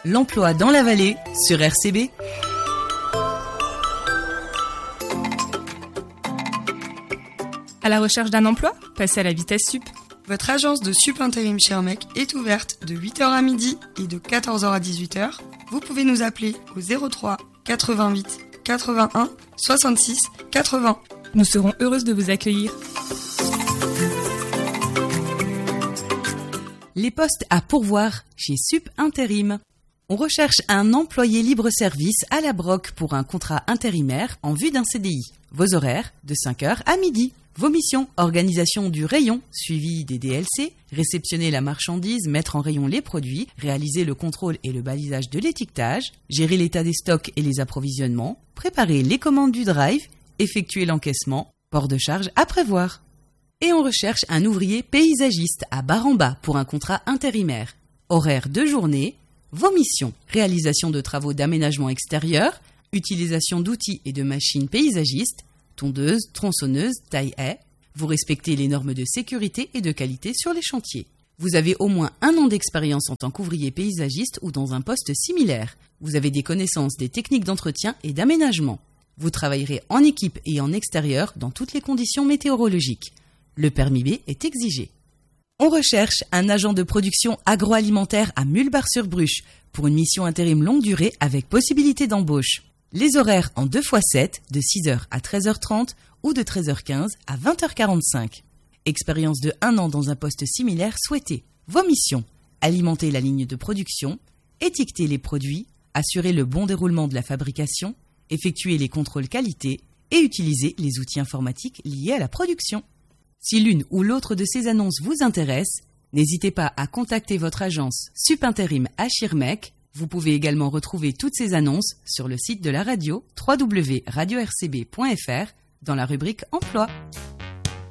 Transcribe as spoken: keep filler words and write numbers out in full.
L'emploi dans la vallée sur R C B. À la recherche d'un emploi? Passez à la vitesse sup. Votre agence de sup intérim Schirmeck est ouverte de huit heures à midi et de quatorze heures à dix-huit heures. Vous pouvez nous appeler au zéro trois quatre-vingt-huit quatre-vingt-un soixante-six quatre-vingts. Nous serons heureuses de vous accueillir. Les postes à pourvoir chez Sup Intérim. On recherche un employé libre-service à la Broc pour un contrat intérimaire en vue d'un C D I. Vos horaires, de cinq heures à midi. Vos missions, organisation du rayon, suivi des D L C, réceptionner la marchandise, mettre en rayon les produits, réaliser le contrôle et le balisage de l'étiquetage, gérer l'état des stocks et les approvisionnements, préparer les commandes du drive, effectuer l'encaissement, port de charge à prévoir. Et on recherche un ouvrier paysagiste à Bar-en-Bas pour un contrat intérimaire. Horaire de journée, vos missions, réalisation de travaux d'aménagement extérieur, utilisation d'outils et de machines paysagistes, tondeuse, tronçonneuse, taille-haie. Vous respectez les normes de sécurité et de qualité sur les chantiers. Vous avez au moins un an d'expérience en tant qu'ouvrier paysagiste ou dans un poste similaire. Vous avez des connaissances des techniques d'entretien et d'aménagement. Vous travaillerez en équipe et en extérieur dans toutes les conditions météorologiques. Le permis B est exigé. On recherche un agent de production agroalimentaire à Mulbar-sur-Bruche pour une mission intérim longue durée avec possibilité d'embauche. Les horaires en deux fois sept, de six heures à treize heures trente ou de treize heures quinze à vingt heures quarante-cinq. Expérience de un an dans un poste similaire souhaité. Vos missions: alimenter la ligne de production, étiqueter les produits, assurer le bon déroulement de la fabrication, effectuer les contrôles qualité et utiliser les outils informatiques liés à la production. Si l'une ou l'autre de ces annonces vous intéresse, n'hésitez pas à contacter votre agence Sup Intérim à Schirmeck. Vous pouvez également retrouver toutes ces annonces sur le site de la radio w w w point radio r c b point f r dans la rubrique Emploi.